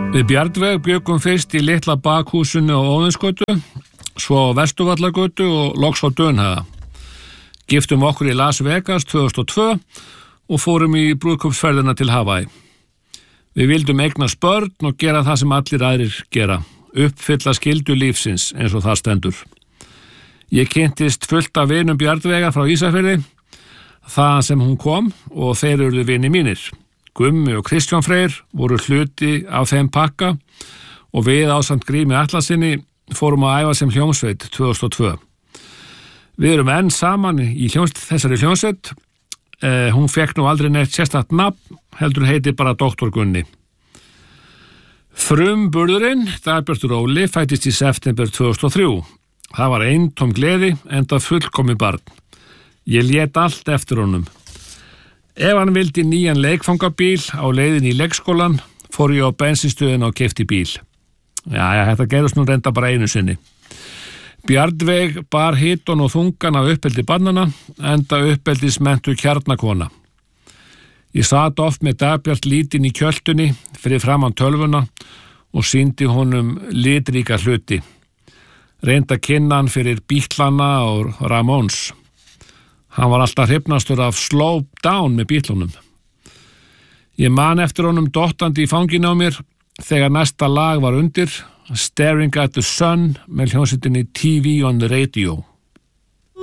Við Bjarnveig bjöggum fyrst í litla bakhúsinu á Óðinsgötu, svo á Vesturvallagötu og loks á Dönhaga. Giftum okkur í Las Vegas 2002 og fórum í brúðkaupsferðina til Hawaii. Við vildum eignast börn og gera það sem allir aðrir gera, uppfylla skyldu lífsins eins og það stendur. Ég kynntist fullt af vinum Bjarnveigar frá Ísafirði, þaðan sem hún kom og þeir urðu vinir mínir. Gummi og Kristján Freyr voru hluti af þeim pakka og við ásamt Grími Atlasinni fórum að æfa sem hljómsveit 2002. Við erum enn saman í þessari hljómsveit. Hún fekk nú aldrei neitt sérstakt nafn, heldur heiti bara Dr. Gunni. Frumburðurinn, Dagbjartur Óli, fæddist í september 2003. Það var eintóm gleði, enda fullkomi barn. Ég lét allt eftir honum. Ef hann vildi nýjan leikfangabíl á leiðin í leikskólan, fór ég á bensinstöðina og keypti bíl. Já, þetta gerðist nú reynda bara einu sinni. Bjarnveig bar hiton og þungan af uppeldi barnanna, enda uppeldismentu kjarnakona. Ég sat oft með Dagbjart lítinn í kjöltunni fyrir framan tölvuna og sýndi honum litríka hluti. Reynda kynna hann fyrir Bítlana og Ramones. Hann var alltaf hrifnastur af Slow Down með Bítlunum. Ég man eftir honum dottandi í fanginu á mér þegar næsta lag var undir, Staring at the Sun með hljómsveitinni TV on the Radio.